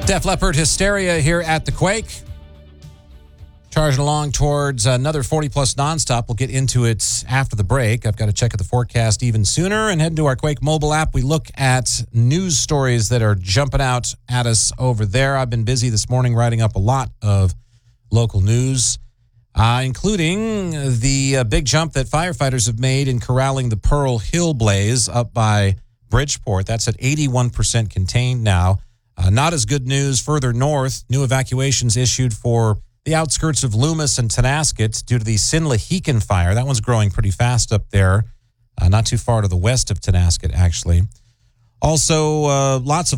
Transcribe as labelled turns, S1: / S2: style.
S1: Def Leppard Hysteria here at the Quake. Charging along towards another 40-plus nonstop. We'll get into it after the break. I've got to check at the forecast even sooner and head into our Quake mobile app. We look at news stories that are jumping out at us over there. I've been busy this morning writing up a lot of local news, including the big jump that firefighters have made in corralling the Pearl Hill blaze up by Bridgeport. That's at 81% contained now. Not as good news further north. New evacuations issued for the outskirts of Loomis and Tonasket due to the Sinlaheakin fire. That one's growing pretty fast up there, not too far to the west of Tonasket, actually. Also, lots of